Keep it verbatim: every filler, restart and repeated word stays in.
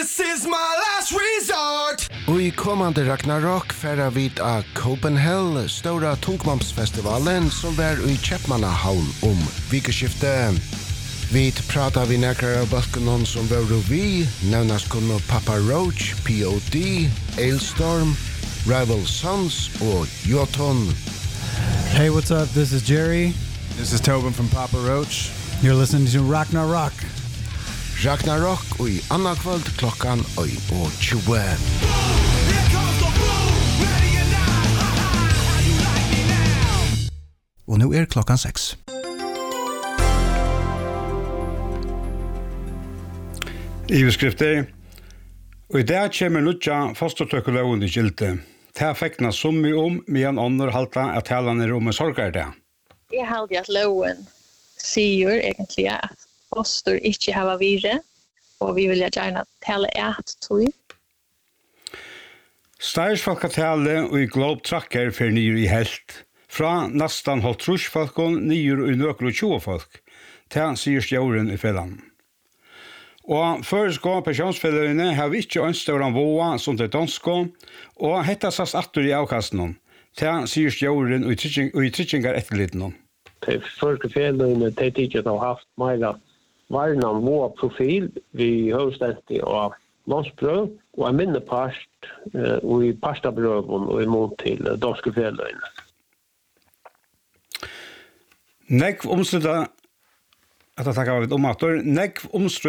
This is my last resort. Og i kommande Ragnarok færa vid av Copenhagen, stora tungmamsfestivalen som var i Kjepmannahavn om vikeskiftet. Vi pratar vi näkare av balkonen som var vi, nämnas kunno Papa Roach, P O D, Ailstorm, Rival Sons och Jotun. Hey, what's up? This is Jerry. This is Tobin from Papa Roach. You're listening to Ragnarok. Ragnarok og i annan kvöld klockan og tjue. Og nu er klockan sex. Iveskrifter. Og i dag kommer nutja fostertøkkeloven i gilde. Ta fekna summi om, medan andre halta at talan er om en sorgar det. Jeg halde at loven sier egentlig at foster ikke hava vire, og vi vil gjerne tale et tog. Stærsfolkatale og i Globe Tracker for nyer i helt. Fra nastan holdt trusfolkon nyer og nøkker og tjue folk. Ta sier stjåren i fellan. Og føreskå pensjonsfellene har vi ikke ønstøren våa som til dansko, og hetta sast atter i avkasten. Ta sier stjåren og i trittingar etterliten. De første fellene de ikke har haft meira varnan vår profil vi høystendig og landsbrød, og en minnepast uh, og i pastabrøven og imot til uh, danske fellene. Nekv omstridt at jeg takker av et omater, nekv omstridt